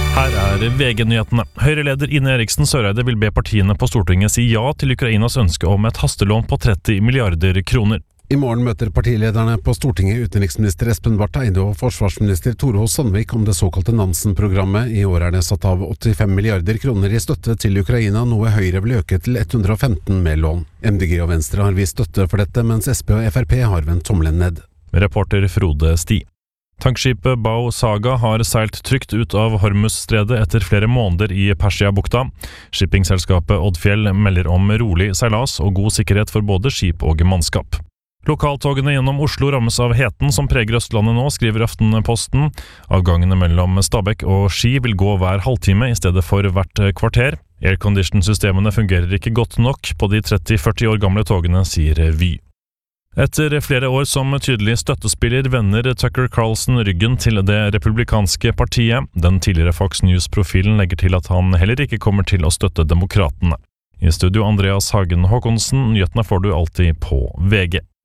Her VG-nyhetene. Høyre-leder Ine Eriksen Søreide vil be partiene på Stortinget si ja til Ukrainas ønske om et hastelån på 30 milliarder kroner. I morgen møter partilederne på Stortinget utenriksminister Espen Barth Eide og forsvarsminister Tore H. Sandvik om det såkalte Nansen-programmet. I år det satt av 85 milliarder kroner i støtte til Ukraina, noe Høyre vil øke til 115 med lån. MDG og Venstre har vist støtte for dette, mens Sp og Frp har vendt tommelen ned. Reporter Frode Sti. Tankskipet Bao Saga har seilt trygt ut av Hormuz-stredet etter flere måneder i Persia-bukta. Shippingselskapet Oddfjell melder om rolig seilas og god sikkerhet for både skip og mannskap. Lokaltogene gjennom Oslo rammes av heten som preger Østlandet nå, skriver Aftenposten. Avgangene mellom Stabekk og Ski vil gå hver halvtime i stedet for hvert kvarter. Aircondition-systemene fungerer ikke godt nok på de 30-40 år gamle togene, sier Vy. Etter flere år som tydelig støttespiller vender Tucker Carlson ryggen til det republikanske partiet. Den tidligere Fox News-profilen legger til at han heller ikke kommer til å støtte demokratene. I studio Andreas Hagen Håkonsen, nyhetene får du alltid på VG.